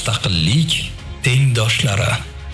mustaqillik tengdoshlari.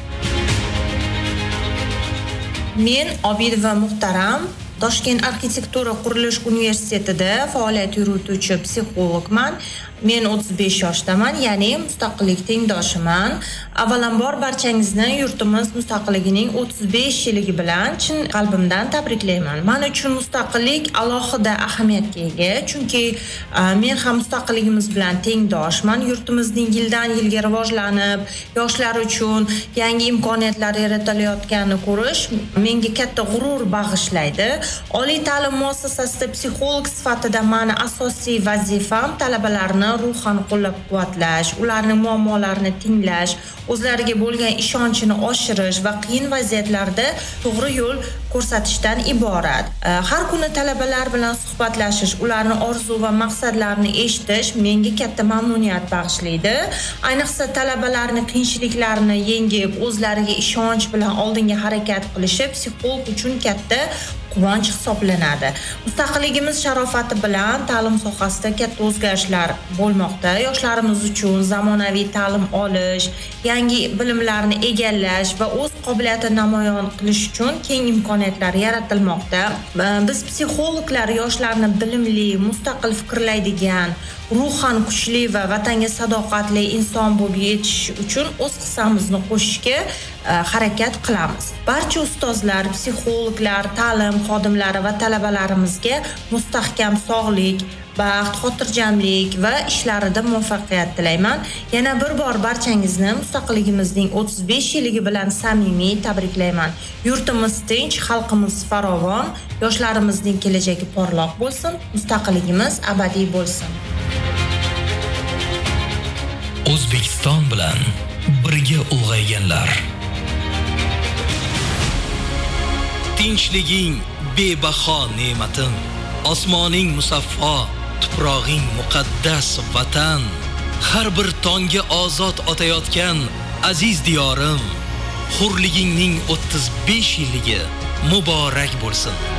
Men Obidova Muhtaram, Toshkent arxitektura qurilish universitetida faoliyat yurituvchi psixologman. Men 35 yoshdaman, ya'ni mustaqillik tengdoshiman. Avvalambor barchangizni yurtimiz mustaqilligining 35 yilligi bilan chin qalbimdan tabriklayman. Men uchun mustaqillik alohida ahamiyatga ega, chunki men ham mustaqilligimiz bilan tengdoshman. Yurtimizning yildan yilga rivojlanib, yoshlar uchun yangi imkoniyatlar yaratilayotganini ko'rish menga katta g'urur bag'ishlaydi. Oliy ta'lim muassasasida psixolog sifatida meni asosiy vazifam talabalarni ruhan qo'llab-quvvatlash, ularning muammolarini tinglash, o'zlariga bo'lgan ishonchini oshirish va qiyin vaziyatlarda to'g'ri yo'l ko'rsatishdan iborat. Har kuni talabalar bilan suhbatlashish, ularning orzu va maqsadlarini eshitish menga katta mamnuniyat bag'ishlaydi. Ayniqsa talabalarning qiyinchiliklarini yengib, o'zlariga ishonch bilan oldinga harakat qilishi psixolog uchun katta quvonch hisoblanadi. Mustaqilligimiz sharofati bilan ta'lim sohasida katta o'zgarishlar bo'lmoqda. Yoshlarimiz uchun zamonaviy ta'lim olish, yangi bilimlarni egallash va o'z qobiliyatini namoyon qilish uchun keng imkoniyatlar yaratilmoqda. Biz psixologlar yoshlarni bilimli, mustaqil fikrlaydigan, ruhan kuchli va vatanga sadoqatli inson bo'lib yetish uchun o'z hissamizni qo'shishga harakat qilamiz. Barcha ustozlar, psixologlar, ta'lim xodimlari va talabalarimizga mustahkam sog'lik, baxt, xotirjamlik va ishlarida muvaffaqiyat tilayman. Yana bir bor barchangizni mustaqilligimizning 35 yilligi bilan samimiy tabriklayman. Yurtimiz tinch, xalqimiz farovon, yoshlarimizning kelajagi porloq bo'lsin, mustaqilligimiz abadiy bo'lsin. O'zbekiston bilan birga ulg'ayganlar. Tinchliging bebaho ne'matim, osmoning musaffo, tuprog'ing muqaddas vatan. Har bir tongga ozod otayotgan aziz diyorim, hurligingning 35 yilligi muborak bo'lsin.